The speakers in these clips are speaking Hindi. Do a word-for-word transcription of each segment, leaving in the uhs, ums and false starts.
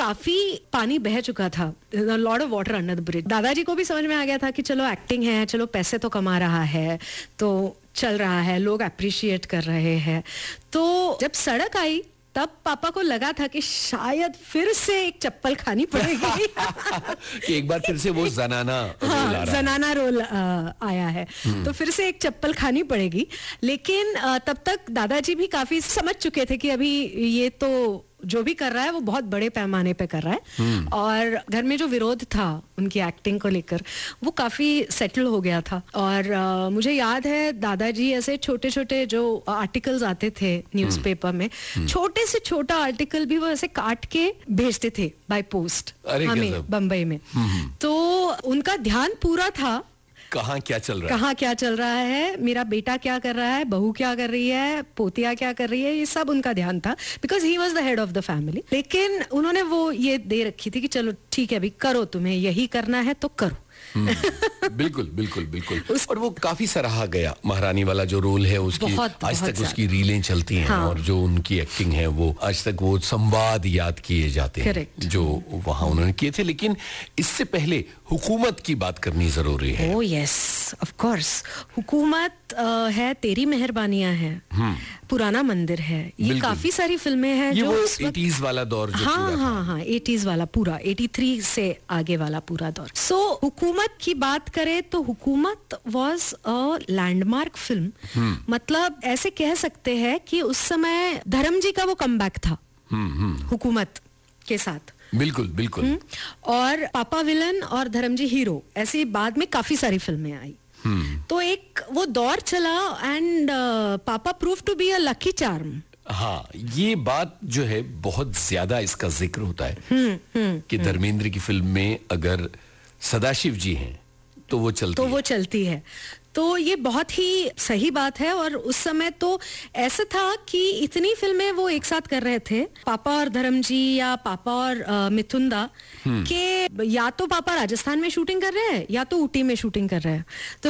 काफी पानी बह चुका था, lot of water under the bridge. दादाजी को भी समझ में आ गया था कि चलो एक्टिंग है, चलो पैसे तो कमा रहा है, तो चल रहा है, लोग अप्रिशिएट कर रहे हैं। तो जब सड़क आई तब पापा को लगा था कि शायद फिर से एक चप्पल खानी पड़ेगी। कि एक बार फिर से वो जनाना रोल आ रहा है। जनाना रोल आ, आया है, तो फिर से एक चप्पल खानी पड़ेगी। लेकिन आ, तब तक दादाजी भी काफी समझ चुके थे कि अभी ये तो जो भी कर रहा है वो बहुत बड़े पैमाने पे कर रहा है, और घर में जो विरोध था उनकी एक्टिंग को लेकर वो काफी सेटल हो गया था। और आ, मुझे याद है दादाजी ऐसे छोटे छोटे जो आर्टिकल्स आते थे न्यूज़पेपर में, छोटे से छोटा आर्टिकल भी वो ऐसे काट के भेजते थे बाय पोस्ट हमें बम्बई में। तो उनका ध्यान पूरा था कहाँ क्या चल रहा है, कहाँ क्या चल रहा है, मेरा बेटा क्या कर रहा है, बहू क्या कर रही है, पोतिया क्या कर रही है, ये सब उनका ध्यान था, because he was the head of the family. लेकिन उन्होंने वो ये दे रखी थी कि चलो ठीक है अभी करो, तुम्हें यही करना है तो करो। बिल्कुल बिल्कुल बिल्कुल। और वो काफी सराहा गया, महारानी वाला जो रोल है उसकी बहुत, आज बहुत तक उसकी रीलें चलती हैं। हाँ। और जो उनकी एक्टिंग है वो आज तक वो संवाद याद किए जाते हैं Correct. जो वहां उन्होंने किए थे। लेकिन इससे पहले हुकूमत की बात करनी जरूरी है। Oh yes, of course. हुकूमत है, तेरी मेहरबानियां है, पुराना मंदिर है, ये काफी सारी फिल्में हैं ये जो वो एटीज़ वाला दौर जो हाँ पूरा हाँ हाँ एटीज़ वाला पूरा तिरासी से आगे वाला पूरा दौर। सो so, हुकूमत की बात करें तो हुकूमत वाज अ लैंडमार्क फिल्म। मतलब ऐसे कह सकते हैं कि उस समय धर्म जी का वो कमबैक था हुकूमत के साथ। बिल्कुल बिल्कुल। और पापा विलन और धर्म जी हीरो, ऐसे बाद में काफी सारी फिल्में आई। तो एक वो दौर चला एंड पापा prove to be a lucky charm. हाँ, ये बात जो है बहुत ज्यादा इसका जिक्र होता है हुँ, हुँ, कि धर्मेंद्र की फिल्म में अगर सदाशिव जी हैं तो वो चलती तो है। वो चलती है। तो ये बहुत ही सही बात है। और उस समय तो ऐसा था कि इतनी फिल्में वो एक साथ कर रहे थे, पापा और धर्म जी या पापा और मिथुन दा, के या तो पापा राजस्थान में शूटिंग कर रहे हैं या तो ऊटी में शूटिंग कर रहे हैं। तो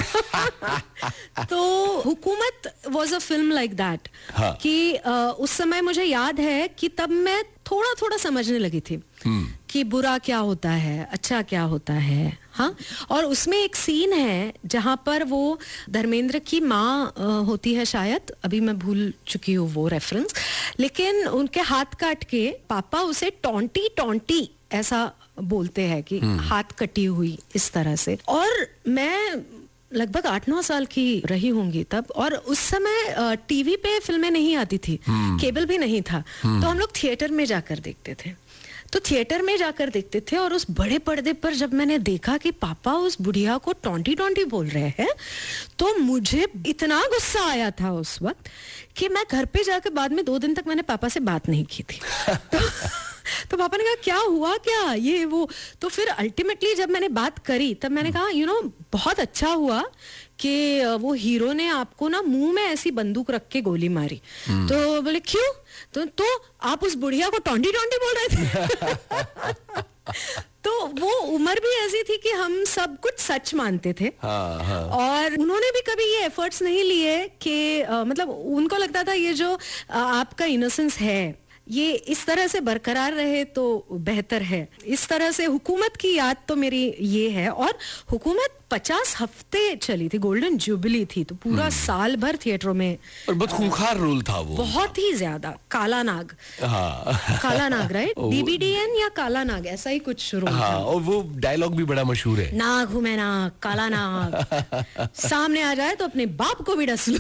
तो हुकूमत was a film like that कि uh, उस समय मुझे याद है कि तब मैं थोड़ा थोड़ा समझने लगी थी कि बुरा क्या होता है, अच्छा क्या होता है। हाँ, और उसमें एक सीन है जहां पर वो धर्मेंद्र की माँ होती है शायद, अभी मैं भूल चुकी हूँ वो रेफरेंस, लेकिन उनके हाथ काट के पापा उसे टॉन्टी टॉन्टी ऐसा बोलते हैं कि हाथ कटी हुई इस तरह से। और मैं लगभग आठ नौ साल की रही होंगी तब, और उस समय टीवी पे फिल्में नहीं आती थी, केबल भी नहीं था, तो हम लोग थिएटर में जाकर देखते थे। तो थिएटर में जाकर देखते थे और उस बड़े पर्दे पर जब मैंने देखा कि पापा उस बुढ़िया को टॉन्टी टॉन्टी बोल रहे हैं, तो मुझे इतना गुस्सा आया था उस वक्त कि मैं घर पे जाकर बाद में दो दिन तक मैंने पापा से बात नहीं की थी। तो, तो पापा ने कहा क्या हुआ क्या ये वो। तो फिर अल्टीमेटली जब मैंने बात करी तब मैंने कहा यू नो बहुत अच्छा हुआ कि वो हीरो ने आपको ना मुंह में ऐसी बंदूक रख के गोली मारी। तो बोले क्यों? तो तो आप उस बुढ़िया को टॉन्टी टॉन्टी बोल रहे थे। तो वो उम्र भी ऐसी थी कि हम सब कुछ सच मानते थे। हाँ, हाँ. और उन्होंने भी कभी ये एफर्ट्स नहीं लिए कि आ, मतलब उनको लगता था ये जो आ, आपका इनोसेंस है ये इस तरह से बरकरार रहे तो बेहतर है। इस तरह से हुकूमत की याद तो मेरी ये है। और हुकूमत पचास हफ्ते चली थी, गोल्डन जुबली थी, तो पूरा साल भर थिएटरों में। और बहुत खूंखार रोल था वो, बहुत ही ज्यादा। काला नाग, हाँ। काला नाग राइट, डीबीडीएन या काला नाग ऐसा ही कुछ रोल हाँ, था। और वो डायलॉग भी बड़ा मशहूर है, नाग हूं मैं नाग, काला नाग, सामने आ जाए तो अपने बाप को भी डस लो।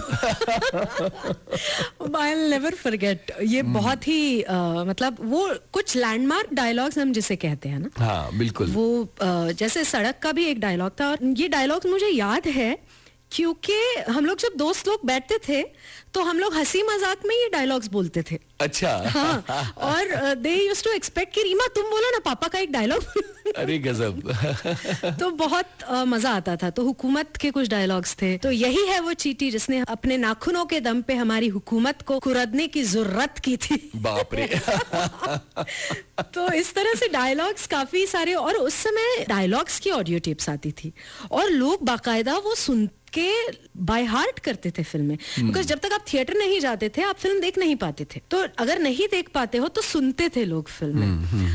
I will never forget. ये बहुत ही आ, मतलब वो कुछ लैंडमार्क डायलॉग्स हम जिसे कहते हैं ना, हाँ बिल्कुल। वो आ, जैसे सड़क का भी एक डायलॉग था, और ये डायलॉग मुझे याद है क्योंकि हम लोग जब दोस्त लोग बैठते थे तो हम लोग हंसी मजाक में ये डायलॉग्स बोलते थे। अच्छा। हाँ, और दे यूज्ड टू एक्सपेक्ट कि रीमा तुम बोलो ना पापा का एक डायलॉग। अरे गजब। तो बहुत uh, मजा आता था। तो हुकूमत के कुछ डायलॉग्स थे। तो यही है वो चींटी जिसने अपने नाखूनों के दम पे हमारी हुकूमत को कुरदने की जरूरत की थी। बाप रे। तो इस तरह से डायलॉग्स काफी सारे, और उस समय डायलॉग्स की ऑडियो टेप्स आती थी और लोग बाकायदा वो सुन के बाय हार्ट करते थे फिल्में, बिकॉज जब तक आप थिएटर नहीं जाते थे आप फिल्म देख नहीं पाते थे। तो अगर नहीं देख पाते हो तो सुनते थे लोग फिल्में।